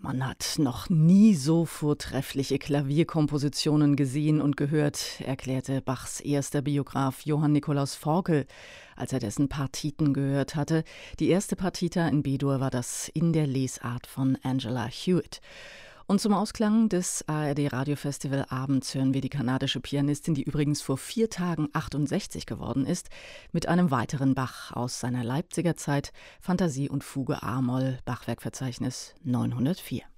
Man hat noch nie so vortreffliche Klavierkompositionen gesehen und gehört, erklärte Bachs erster Biograf Johann Nikolaus Forkel, als er dessen Partiten gehört hatte. Die erste Partita in B-Dur war das in der Lesart von Angela Hewitt. Und zum Ausklang des ARD-Radio-Festival-Abends hören wir die kanadische Pianistin, die übrigens vor 4 Tagen 68 geworden ist, mit einem weiteren Bach aus seiner Leipziger Zeit, Fantasie und Fuge a-Moll, Bachwerkverzeichnis 904.